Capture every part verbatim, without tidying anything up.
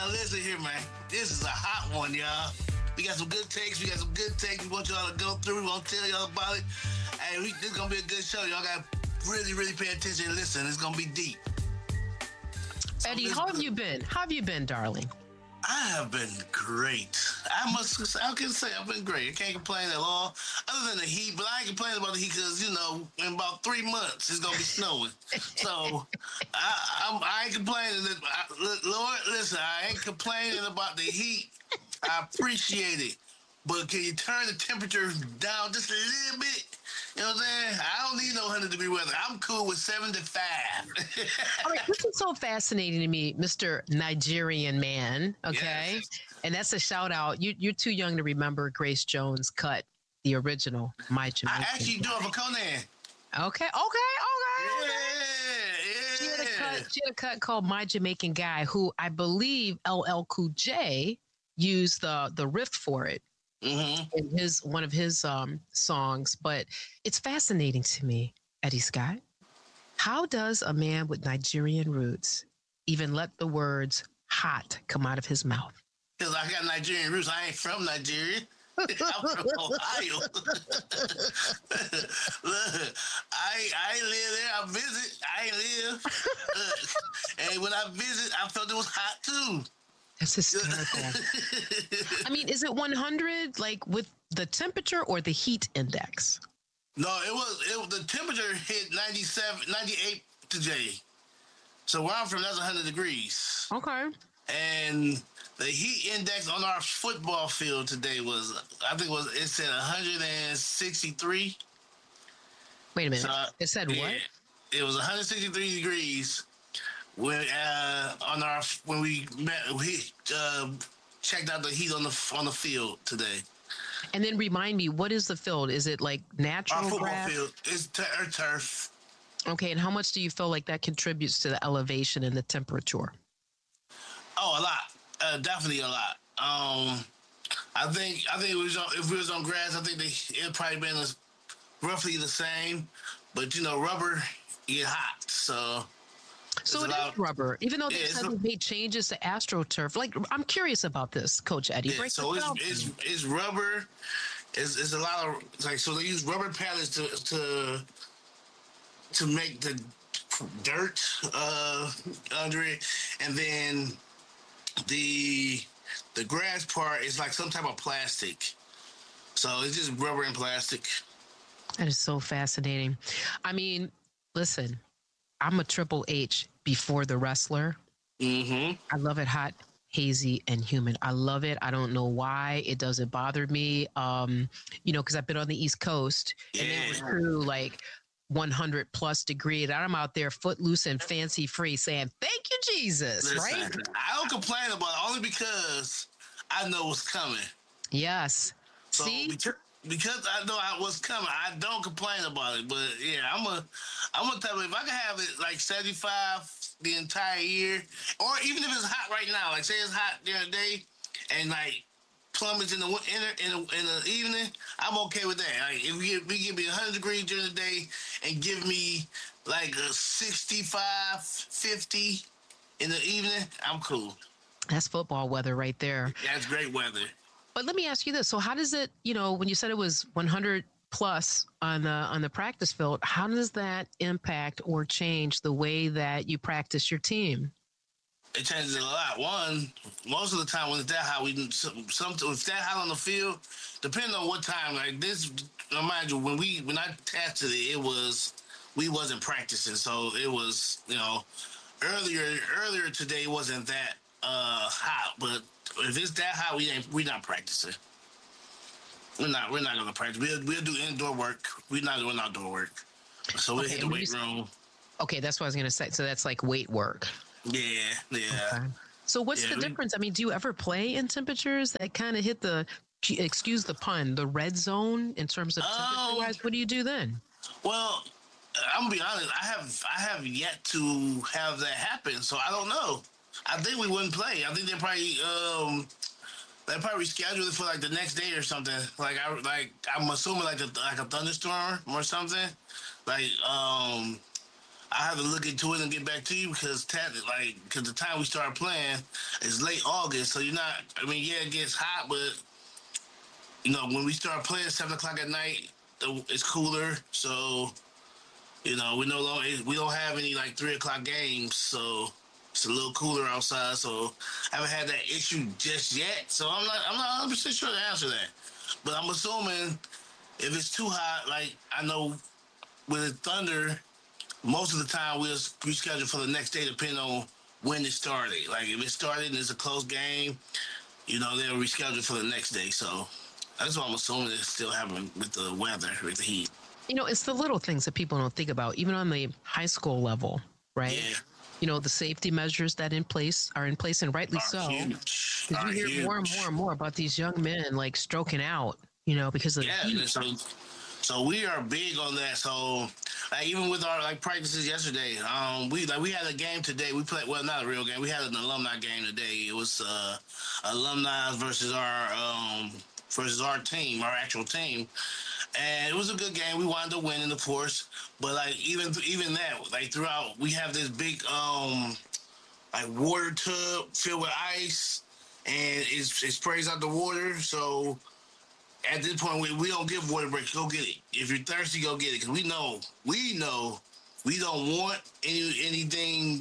Now listen here, man. This is a hot one, y'all. We got some good takes. We got some good takes. We want y'all to go through. We want to tell y'all about it. Hey, we, this is going to be a good show. Y'all got to really, really pay attention and listen. It's going to be deep. So Eddie, how have you been? How have you been, darling? I have been great. I must, I can say I've been great. I can't complain at all. Other than the heat, but I ain't complaining about the heat because, you know, in about three months, it's going to be snowing. So, I, I'm, I ain't complaining. I, Lord, listen, I ain't complaining about the heat. I appreciate it. But can you turn the temperature down just a little bit? You know what I'm saying? I don't need no one hundred degree weather. I'm cool with seventy-five. All right, this is so fascinating to me, Mister Nigerian man, okay? Yes. And that's a shout out. You, you're too young to remember Grace Jones cut the original My Jamaican. I actually do it for Conan. Okay, okay, okay. Yeah, okay. yeah. She had, a cut, she had a cut called My Jamaican Guy, who I believe L L Cool J used the, the riff for it. Mm-hmm. In his one of his um, songs, but it's fascinating to me, Eddie Scott. How does a man with Nigerian roots even let the words "hot" come out of his mouth? Because I got Nigerian roots. I ain't from Nigeria. I'm from Ohio. Look, I I ain't live there. I visit. I ain't live. Uh, and when I visit, I felt it was hot too. That's hysterical. I mean, is it one hundred, like with the temperature or the heat index? No, it was, it was the temperature hit ninety-seven, ninety-eight today. So where I'm from, that's one hundred degrees. Okay. And the heat index on our football field today was, I think it was, it said one hundred sixty-three. Wait a minute. So, it said yeah, what? It was one hundred sixty-three degrees. When uh, on our when we met, we uh, checked out the heat on the on the field today. And then remind me, what is the field? Is it like natural our football grass? field? It's t- or turf. Okay, and how much do you feel like that contributes to the elevation and the temperature? Oh, a lot. Uh, definitely a lot. Um, I think I think it was on, if we was on grass, I think they it probably been roughly the same. But you know, rubber get hot, so. So it is rubber, even though they yeah, said they made changes to AstroTurf. Like, I'm curious about this, Coach Eddie. Yeah, Break so it's, it's it's rubber. It's, it's a lot of like so they use rubber pellets to to to make the dirt uh, under it, and then the the grass part is like some type of plastic. So it's just rubber and plastic. That is so fascinating. I mean, listen. I'm a Triple H before the wrestler. Mm-hmm. I love it hot, hazy, and humid. I love it. I don't know why. It doesn't bother me. Um, you know, because I've been on the East Coast yeah. and they were true like one hundred plus degrees. I'm out there footloose and fancy free saying, thank you, Jesus. Listen, right? I don't complain about it only because I know what's coming. Yes. So See? Because, because I know what's coming, I don't complain about it. But yeah, I'm a, I'm gonna tell you if I can have it like seventy-five the entire year, or even if it's hot right now, like say it's hot during the day, and like plummets in the in in, in the evening, I'm okay with that. Like if we give, we give me one hundred degrees during the day and give me like a sixty-five, fifty in the evening, I'm cool. That's football weather right there. That's great weather. But let me ask you this. So how does it, you know, when you said it was one hundred plus on the, on the practice field, how does that impact or change the way that you practice your team? It changes a lot. One, most of the time when it's that hot, we some, some if it's that hot on the field, depending on what time, like this, mind you, when we, when I tested it, it was, we wasn't practicing. So it was, you know, earlier, earlier today wasn't that uh, hot, but if it's that hot, we ain't we not practicing. We're not we're not gonna practice. We'll we'll do indoor work. We're not doing outdoor work. So we'll okay, hit the weight room. Okay, that's what I was gonna say. So that's like weight work. Yeah, yeah. Okay. So what's yeah, the we, difference? I mean, do you ever play in temperatures that kind of hit the, excuse the pun, the red zone in terms of temperature wise? Um, what do you do then? Well, I'm gonna be honest. I have I have yet to have that happen, so I don't know. I think we wouldn't play. I think they probably um they probably reschedule it for like the next day or something. Like I like I'm assuming like a like a thunderstorm or something. Like um I have to look into it and get back to you because like because the time we start playing is late August, so you're not. I mean, yeah, it gets hot, but you know when we start playing seven o'clock at night, it's cooler. So you know we no longer we don't have any like three o'clock games, so it's a little cooler outside. So I haven't had that issue just yet. So I'm not I'm not one hundred percent sure to answer that, but I'm assuming if it's too hot, like I know with Thunder most of the time we'll reschedule for the next day depending on when it started. Like if it started and it's a close game, you know, they'll reschedule for the next day. So that's what I'm assuming is still happening with the weather, with the heat. You know, it's the little things that people don't think about, even on the high school level, right? Yeah. You know, the safety measures that in place are in place, and rightly Are so. huge. Because you hear huge. more and more and more about these young men like stroking out, you know, because of yeah, the heat. So, so we are big on that. So like even with our like practices yesterday, um, we like we had a game today. We played well, not a real game. We had an alumni game today. It was uh, alumni versus our um, versus our team, our actual team, and it was a good game. We wanted to win, of course, but like even even that, like throughout, we have this big um, like water tub filled with ice, and it's, it sprays out the water. So at this point, we, we don't give water breaks. Go get it. If you're thirsty, go get it. Because we know, we know, we don't want any anything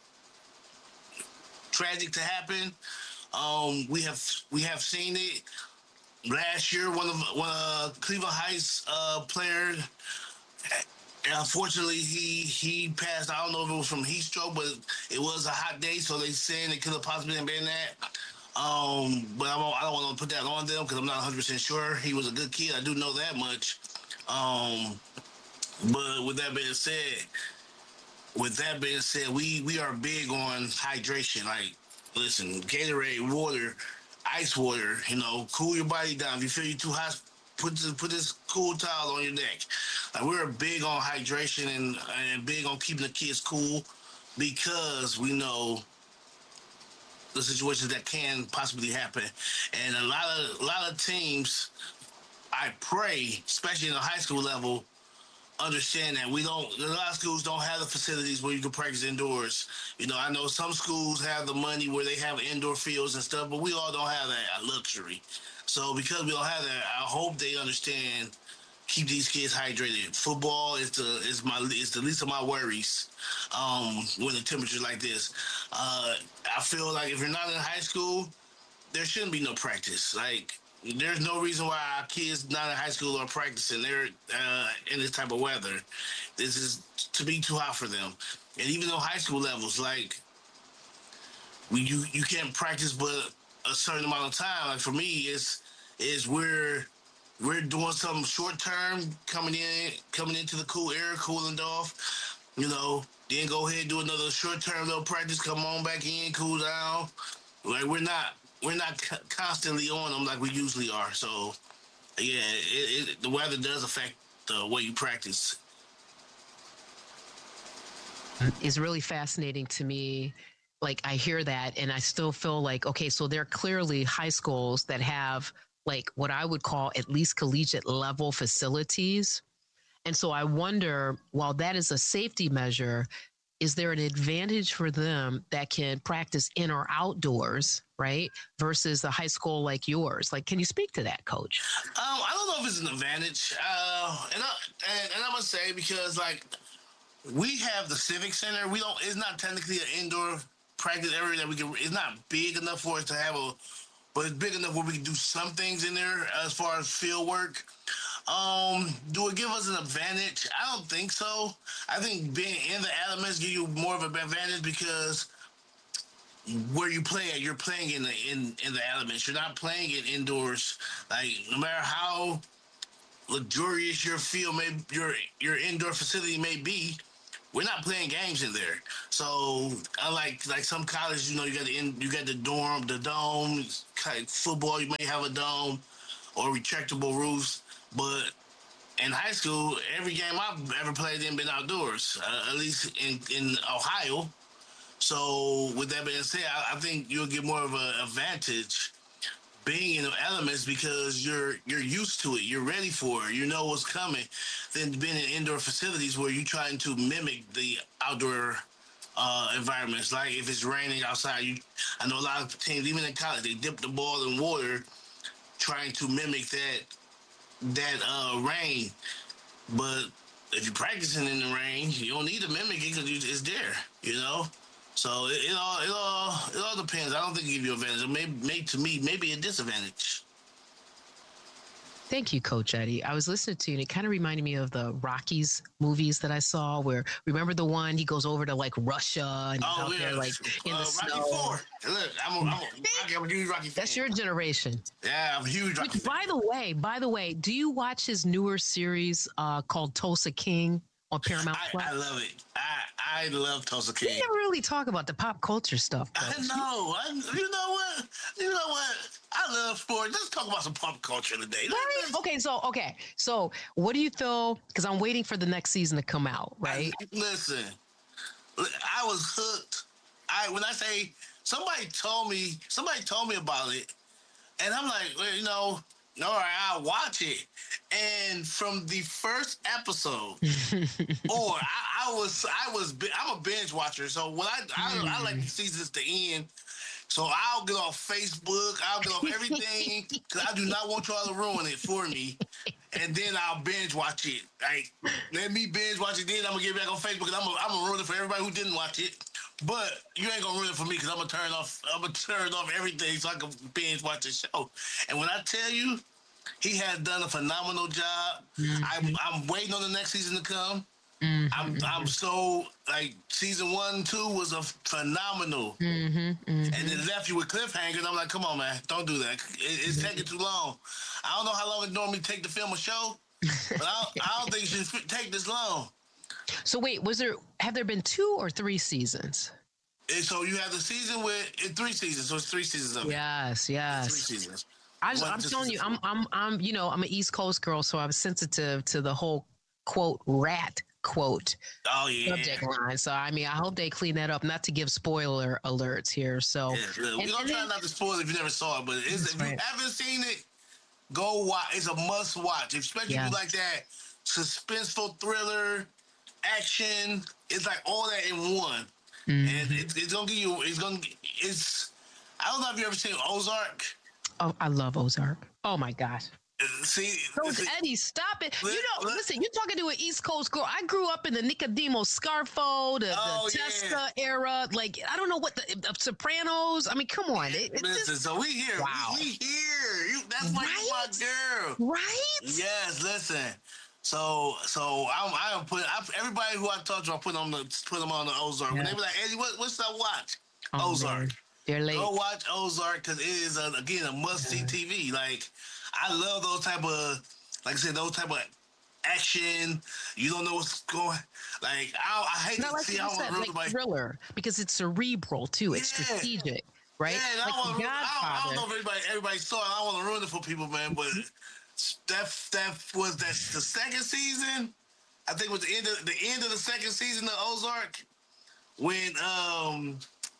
tragic to happen. Um, we have we have seen it last year. One of one of Cleveland Heights uh, players. Unfortunately, he he passed. I don't know if it was from heat stroke, but it was a hot day, so they saying it could have possibly been that. Um, but I don't, I don't want to put that on them because I'm not one hundred percent sure. He was a good kid. I do know that much. Um, but with that being said, with that being said, we, we are big on hydration. Like, listen, Gatorade, water, ice water, you know, cool your body down. If you feel you're too hot, put this, put this cool towel on your neck. Like, we're big on hydration and, and big on keeping the kids cool because we know the situations that can possibly happen. And a lot of a lot of teams, I pray, especially in the high school level, understand that we don't. A lot of schools don't have the facilities where you can practice indoors. You know, I know some schools have the money where they have indoor fields and stuff, but we all don't have that luxury. So because we don't have that, I hope they understand. Keep these kids hydrated. Football is the is my is the least of my worries um, when the temperature's like this. Uh, I feel like if you're not in high school, there shouldn't be no practice. Like there's no reason why our kids not in high school are practicing. They're uh, in this type of weather. This is to be too hot for them. And even though high school levels, like we you you can't practice but a certain amount of time. Like for me, it's is we're we're doing something short term, coming in, coming into the cool air, cooling off. You know, then go ahead and do another short term little practice. Come on back in, cool down. Like we're not we're not c- constantly on them like we usually are. So yeah, it, it, the weather does affect the way you practice. Is really fascinating to me. Like I hear that and I still feel like, okay, so there are clearly high schools that have like what I would call at least collegiate level facilities. And so I wonder, while that is a safety measure, is there an advantage for them that can practice in or outdoors, right? Versus a high school like yours? Like, can you speak to that, Coach? Um, I don't know if it's an advantage. Uh, and, I, and, and I must say, because like, we have the Civic Center. We don't. It's not technically an indoor practice area that we can. It's not big enough for us to have a, but it's big enough where we can do some things in there as far as field work. Um, do it give us an advantage? I don't think so. I think being in the elements give you more of an advantage because where you play at, you're playing in the in in the elements. You're not playing it indoors. Like no matter how luxurious your field may your your indoor facility may be, we're not playing games in there. So unlike like some colleges, you know, you got the in, you got the dorm, the dome. Like football, you may have a dome or retractable roofs, but in high school, every game I've ever played in been outdoors, uh, at least in in Ohio. So with that being said, I, I think you'll get more of an advantage being in the elements because you're you're used to it, you're ready for it, you know what's coming, than being in indoor facilities where you're trying to mimic the outdoor uh, environments. Like if it's raining outside, you I know a lot of teams, even in college, they dip the ball in water trying to mimic that that uh, rain. But if you're practicing in the rain, you don't need to mimic it because it's there, you know. So it, it all it all it all depends. I don't think it give you an advantage. It may, may to me maybe a disadvantage. Thank you, Coach Eddie. I was listening to you, and it kind of reminded me of the Rockies movies that I saw. Where remember the one he goes over to like Russia and he's Oh out yeah, there like in uh, the Rocky snow. Four. Look, I'm a, I'm, a, Rocky, I'm a huge Rocky fan. That's your generation. Yeah, I'm a huge Rocky Which, fan. by the way, by the way, do you watch his newer series uh, called Tulsa King on Paramount I, Plus? I love it. I I love Tulsa King. We never really talk about the pop culture stuff. I Coach. know. I, you know what? You know what? I love sports. Let's talk about some pop culture today. Right? Okay, so okay, so what do you feel? Because I'm waiting for the next season to come out, right? I, listen, I was hooked. I when I say somebody told me, somebody told me about it, and I'm like, well, you know, all right, I'll watch it. And from the first episode, or I, I was, I was, I'm a binge watcher, so when I, I, I like the seasons to end. So I'll get off Facebook, I'll get off everything, because I do not want y'all to ruin it for me. And then I'll binge watch it. Like, let me binge watch it, then I'm going to get back on Facebook, and I'm going to ruin it for everybody who didn't watch it. But you ain't going to ruin it for me, because I'm going to turn off, I'm going to turn off everything so I can binge watch the show. And when I tell you, he has done a phenomenal job. Mm-hmm. I'm, I'm waiting on the next season to come. Mm-hmm. I'm I'm so like season one, two was a phenomenal, mm-hmm, mm-hmm. and it left you with cliffhangers. I'm like, come on, man, don't do that. It, it's mm-hmm. taking too long. I don't know how long it normally take to film a show, but I don't, I don't think it should take this long. So wait, was there have there been two or three seasons? And so you have the season with it, three seasons. So it's three seasons of it. Yes, yes. It's three seasons. I just, I'm telling you, I'm I'm I'm you know I'm an East Coast girl, so I'm sensitive to the whole quote rat. Quote oh, yeah. subject line. So I mean, I hope they clean that up. Not to give spoiler alerts here. So yeah, we're gonna try then, not to spoil it if you never saw it, but it's, if right. you haven't seen it, go watch. It's a must watch, especially yeah. if you like that suspenseful thriller, action. It's like all that in one, mm-hmm. and it, it's gonna give you. It's gonna. It's. I don't know if you ever seen Ozark. Oh, I love Ozark. Oh my gosh. See, Coach see, Eddie, stop it! Let, you know, let, listen. You're talking to an East Coast girl. I grew up in the Nicodemo Scarfo, the, oh, the Testa yeah. era. Like, I don't know what the, the Sopranos. I mean, come on. It, it's listen, just, so we here. Wow. We, we here. You, that's why right? you my girl, right? Yes. Listen. So, so I'm, I'm putting I, everybody who I talk to, I put them on the put them on the Ozark. Yeah. When they be like, Eddie, what, what's that watch? Oh, Ozark. Man. They're late. Go watch Ozark because it is a, again a must see yeah. T V. Like. I love those type of, like I said, those type of action. You don't know what's going. Like I, I hate no, to like see how said, like like, thriller because it's cerebral too. It's yeah. strategic, right? Yeah, like I, don't, I, don't, I don't know if everybody everybody saw it. I don't want to ruin it for people, man. But that that was that the second season. I think it was the end of the end of the second season of Ozark when um.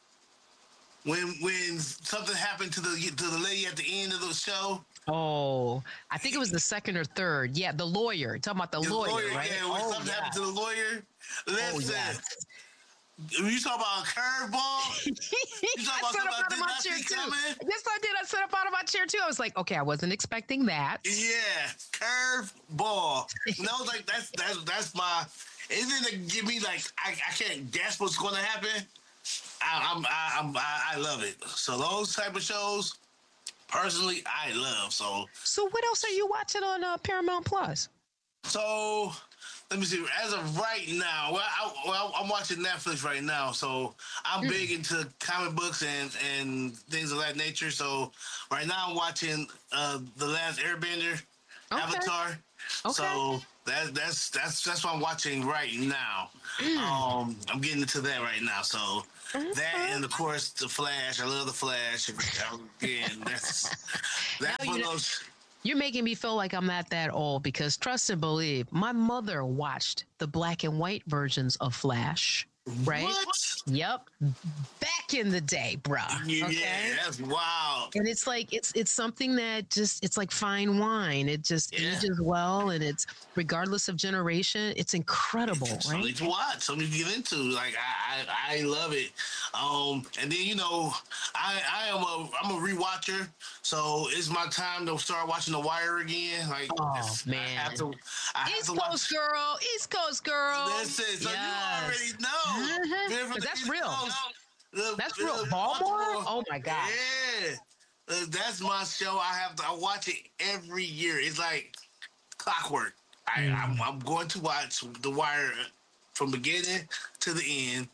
When when something happened to the to the lady at the end of the show. Oh, I think it was the second or third. Yeah, the lawyer. You're talking about the, the lawyer, lawyer, right? Yeah, when oh, something yeah. happened to the lawyer. Listen, oh, yes. you talk about a curveball. You talk about something out of my chair too. Coming? Yes, I did. I set up out of my chair too. I was like, okay, I wasn't expecting that. Yeah, curveball. And I was like, that's that's that's my. Isn't it give me like I, I can't guess what's going to happen. I, I'm, I, I'm, I, I love it. So those type of shows, personally, I love. So, so what else are you watching on uh, Paramount Plus? So, let me see. As of right now, well, I, well I'm watching Netflix right now. So I'm mm. big into comic books and and things of that nature. So right now I'm watching uh, The Last Airbender, okay. Avatar. Okay. So that, that's that's that's what I'm watching right now. Mm. Um, I'm getting into that right now. So mm-hmm. that and of course the Flash. I love the Flash. Again, that's that's one of those. You're making me feel like I'm not that old because trust and believe, my mother watched the black and white versions of Flash. Right? What? Yep. Back in the day, bruh. Yeah, okay? that's wild. And it's like it's it's something that just it's like fine wine. It just Yeah. ages well, and it's regardless of generation, it's incredible, It's right? something to watch, something to get into. Like I, I, I love it. Um, and then you know, I, I am a, I'm a rewatcher, so it's my time to start watching The Wire again. Like, Oh man, I have to, I East have to Coast watch. girl, East Coast girl. That's it. So Yes. you already know. Mhm. Being from 'Cause the that's East real. Coast, the- That's the real. Baltimore? Oh my God. Yeah, Uh, that's my show. I have to. I watch it every year. It's like clockwork. I, Mm. I'm, I'm going to watch The Wire from beginning to the end,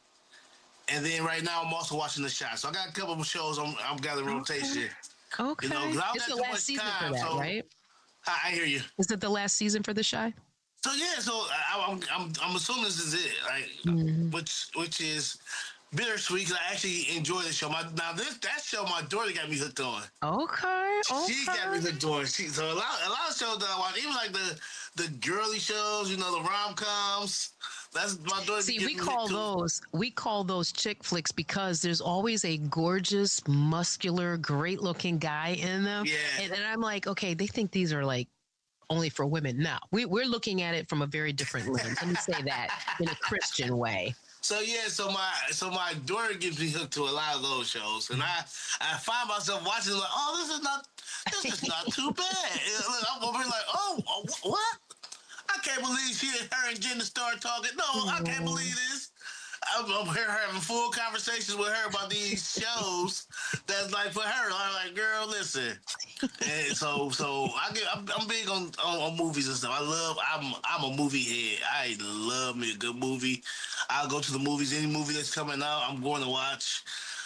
and then right now I'm also watching The Shot. So I got a couple of shows I'm, I'm gathering rotation. Okay. You know, 'cause I don't It's got the too much last season time, for that, so- right? I, I hear you. Is it the last season for The Shy? So yeah, so I, I'm, I'm I'm assuming this is it, like, Mhm. which which is bittersweet because I actually enjoy the show. My now this that show my daughter got me hooked on. Okay. Okay. She got me hooked on. She so a lot a lot of shows that I watch, even like the the girly shows, you know, the rom coms. That's my daughter. See, get we me call hooked to. those we call those chick flicks because there's always a gorgeous, muscular, great-looking guy in them. Yeah. And, and I'm like, okay, they think these are like only for women. No, we, we're looking at it from a very different lens. Let me say that in a Christian way. So yeah, so my so my daughter gets me hooked to a lot of those shows, and I I find myself watching like, oh, this is not this is not too bad. I'm over here like, oh, what? I can't believe she and her and Jenna start talking. No, I can't believe this. I'm, I'm here having full conversations with her about these shows. That's like for her. I'm like, girl, listen. And so, so I get. I'm, I'm big on, on on movies and stuff. I love. I'm I'm a movie head. I love me a good movie. I'll go to the movies. Any movie that's coming out, I'm going to watch.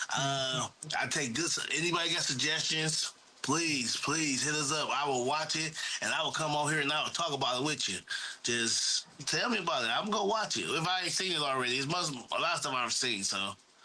Uh, I take this. Anybody got suggestions? Please, please hit us up. I will watch it, and I will come on here and I will talk about it with you. Just tell me about it. I'm gonna watch it. If I ain't seen it already, it's most a lot of stuff I've seen. So,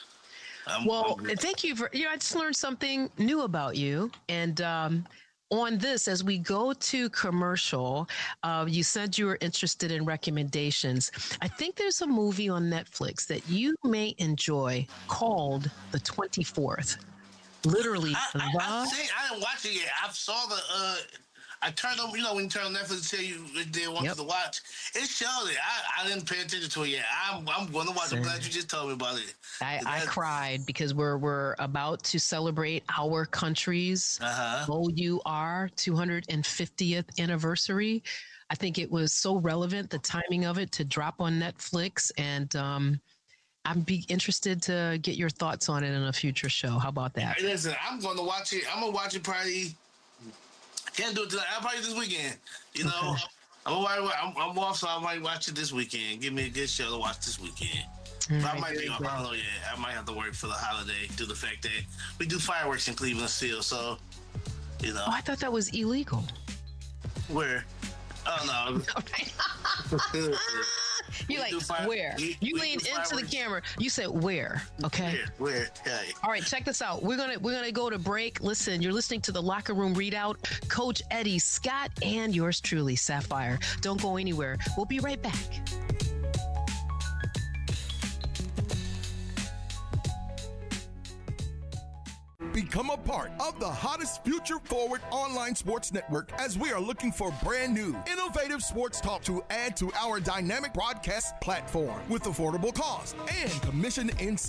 I'm, Well, I'm, thank you for, you know, I just learned something new about you. And um, on this, as we go to commercial, uh, you said you were interested in recommendations. I think there's a movie on Netflix that you may enjoy called The twenty-fourth. Literally, I, the. I, I, seen, I didn't watch it yet. I saw the. Uh, I turned on, you know, when you turn on Netflix to tell you what they want Yep. you to watch. It showed it. I, I didn't pay attention to it yet. I'm I'm going to watch. I'm glad you just told me about it. I, I That- cried because we're we're about to celebrate our country's Uh-huh. O U R two hundred fiftieth anniversary. I think it was so relevant, the timing of it, to drop on Netflix, and um, I'd be interested to get your thoughts on it in a future show. How about that? Hey, listen, I'm going to watch it. I'm going to watch it probably. Can't do it tonight. I'll probably this weekend. You know, Okay. I'm, I'm, I'm off, so I might watch it this weekend. Give me a good show to watch this weekend. But I All might right, be off. very I don't good. know yet. I might have to work for the holiday due to the fact that we do fireworks in Cleveland still. So, you know, Oh, I thought that was illegal. where? Oh, no. You like do fire- where? we- You we leaned do into the fireworks. camera. You said where? Okay. Where? Where? Yeah. All right, check this out. We're gonna we're gonna go to break. Listen, you're listening to the Locker Room Readout, Coach Eddie Scott, and yours truly, Sapphire. Don't go anywhere. We'll be right back. Become a part of the hottest future forward online sports network as we are looking for brand new, innovative sports talk to add to our dynamic broadcast platform with affordable cost and commission incentive.